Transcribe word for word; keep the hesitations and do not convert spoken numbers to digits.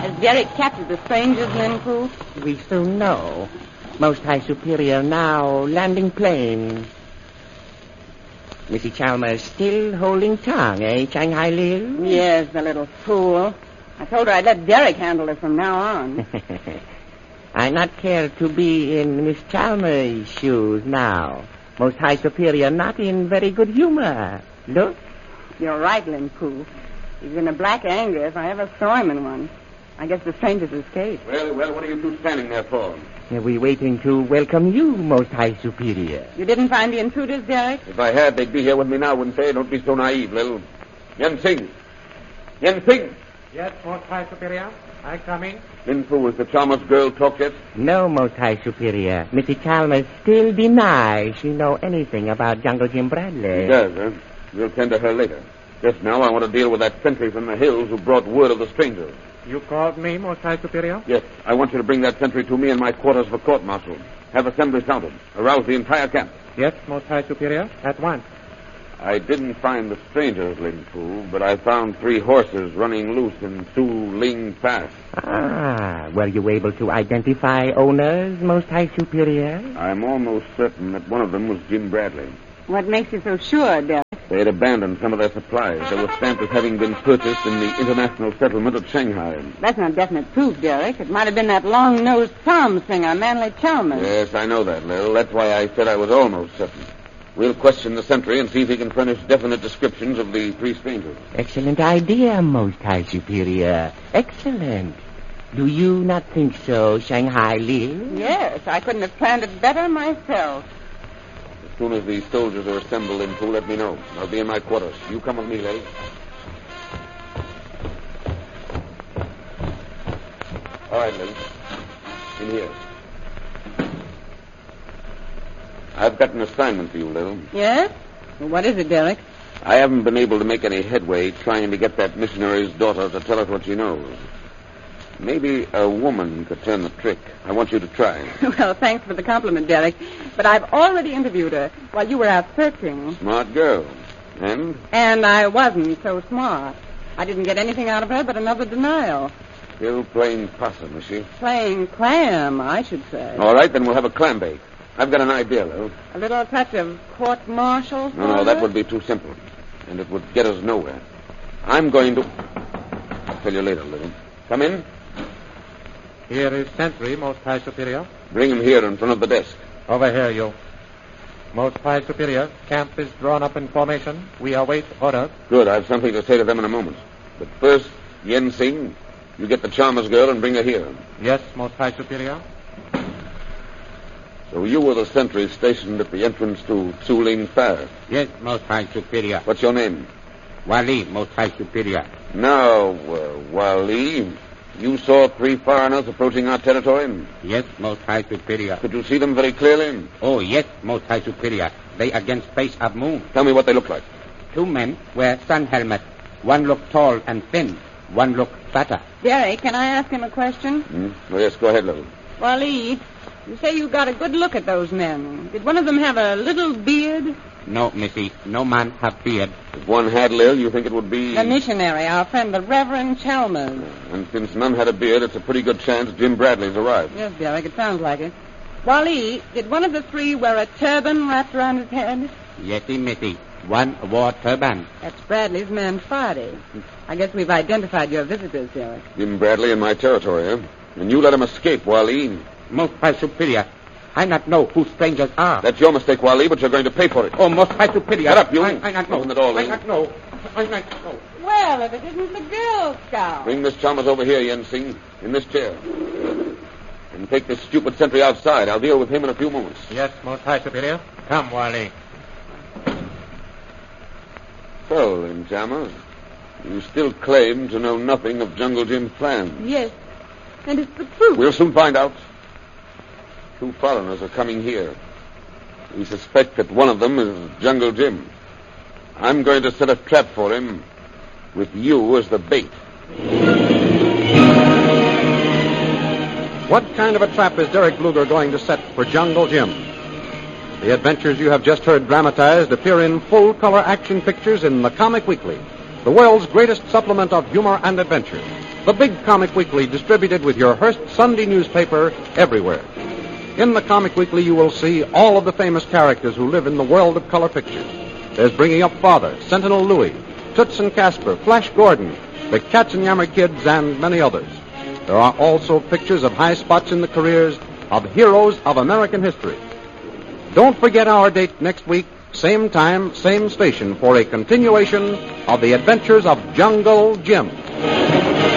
Has Derek captured the strangers, Lin Fu? We soon know. Most High Superior now landing plane. Missy Chalmers still holding tongue, eh, Shanghai Lil? Yes, the little fool. I told her I'd let Derek handle it from now on. I not care to be in Miss Chalmers' shoes now. Most High Superior not in very good humor. Look. You're right, Lin Fu. He's in a black anger if I ever saw him in one. I guess the strangers escaped. Well, well, what are you two standing there for? We're waiting to welcome you, Most High Superior. You didn't find the intruders, Derek? If I had, they'd be here with me now, wouldn't they? Don't be so naive, Lil. Yen Sing. Yen Sing. Yes, Most High Superior. I come in. Lin Fu, is the Chalmers girl talk yet? No, Most High Superior. Missy Chalmers still denies she know anything about Jungle Jim Bradley. She does, huh? We'll tend to her later. Just now, I want to deal with that sentry from the hills who brought word of the strangers. You called me, Most High Superior? Yes, I want you to bring that sentry to me in my quarters for court-martial. Have assembly sounded. Arouse the entire camp. Yes, Most High Superior. At once. I didn't find the strangers, Ling Fu, but I found three horses running loose in Su Ling Pass. Ah, were you able to identify owners, Most High Superior? I'm almost certain that one of them was Jim Bradley. What makes you so sure, Derek? They had abandoned some of their supplies. They were stamped as having been purchased in the international settlement at Shanghai. That's not definite proof, Derek. It might have been that long-nosed psalm singer, Manly Chalmers. Yes, I know that, Lil. That's why I said I was almost certain. We'll question the sentry and see if he can furnish definite descriptions of the three strangers. Excellent idea, Most High Superior. Excellent. Do you not think so, Shanghai Lil? Yes, I couldn't have planned it better myself. As soon as the soldiers are assembled in Fu, let me know. I'll be in my quarters. You come with me, Lil. All right, Lil. In here. I've got an assignment for you, Lil. Yes? Well, what is it, Derek? I haven't been able to make any headway trying to get that missionary's daughter to tell us what she knows. Maybe a woman could turn the trick. I want you to try. Well, thanks for the compliment, Derek. But I've already interviewed her while you were out searching. Smart girl. And? And I wasn't so smart. I didn't get anything out of her but another denial. Still playing possum, is she? Playing clam, I should say. All right, then we'll have a clam bake. I've got an idea, Lil. A little touch of court-martial? No, no, that would be too simple. And it would get us nowhere. I'm going to... I'll tell you later, Lil. Come in. Here is sentry, Most High Superior. Bring him here in front of the desk. Over here, you. Most High Superior, camp is drawn up in formation. We await orders. Good, I've something to say to them in a moment. But first, Yen Sing, you get the Chalmers girl and bring her here. Yes, Most High Superior. So you were the sentry stationed at the entrance to Su Ling Fair. Yes, Most High Superior. What's your name? Wali, Most High Superior. Now, uh, Wali, you saw three foreigners approaching our territory? Yes, Most High Superior. Could you see them very clearly? Oh, yes, Most High Superior. They against face of moon. Tell me what they look like. Two men wear sun helmets. One looked tall and thin. One looked fatter. Derek, can I ask him a question? Hmm? Well, yes, go ahead, Lil. Wally, you say you got a good look at those men. Did one of them have a little beard? No, Missy. No man have beard. If one had, Lil, you think it would be... The missionary, our friend, the Reverend Chalmers. And since none had a beard, it's a pretty good chance Jim Bradley's arrived. Yes, Derek, it sounds like it. Wally, did one of the three wear a turban wrapped around his head? Yesy, Missy. One wore turban. That's Bradley's man, Friday. I guess we've identified your visitors, Derek. Jim Bradley in my territory, huh? And you let him escape, Wally. Most High Superior. I not know who strangers are. That's your mistake, Wally, but you're going to pay for it. Oh, Most High Superior. Get up, you. I, I not know. Open the door, I Lil. not know. I not know. Well, if it isn't the Girl Scout. Bring Miss Chalmers over here, Yen Sing, in this chair. And take this stupid sentry outside. I'll deal with him in a few moments. Yes, Most High Superior. Come, Wally. So, Lin Chalmers, you still claim to know nothing of Jungle Jim's plan. Yes, and it's the truth. We'll soon find out. Two foreigners are coming here. We suspect that one of them is Jungle Jim. I'm going to set a trap for him with you as the bait. What kind of a trap is Derek Bluger going to set for Jungle Jim? The adventures you have just heard dramatized appear in full-color action pictures in the Comic Weekly, the world's greatest supplement of humor and adventure. the big comic weekly distributed with your Hearst Sunday newspaper everywhere. In the Comic Weekly, you will see all of the famous characters who live in the world of color pictures. There's Bringing Up Father, Sentinel Louie, Toots and Casper, Flash Gordon, the Katzenjammer Kids, and many others. There are also pictures of high spots in the careers of heroes of American history. Don't forget our date next week, same time, same station, for a continuation of the adventures of Jungle Jim.